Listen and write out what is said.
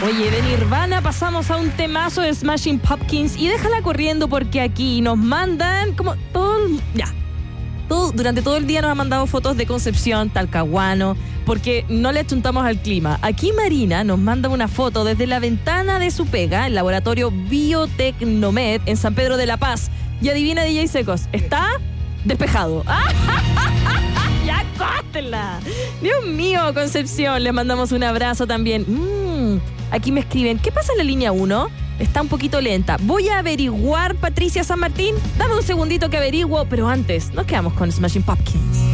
Oye, de Nirvana pasamos a un temazo de Smashing Pumpkins y déjala corriendo porque aquí nos mandan como durante todo el día nos han mandado fotos de Concepción, Talcahuano, porque no le achuntamos al clima. Aquí Marina nos manda una foto desde la ventana de su pega, el laboratorio Biotecnomed en San Pedro de la Paz. Y adivina, DJ Secos, está despejado. ¡Ya córtela! Dios mío, Concepción, les mandamos un abrazo también. Aquí me escriben, ¿qué pasa en la línea 1? Está un poquito lenta. Voy a averiguar, Patricia San Martín. Dame un segundito que averiguo, pero antes nos quedamos con Smashing Pumpkins.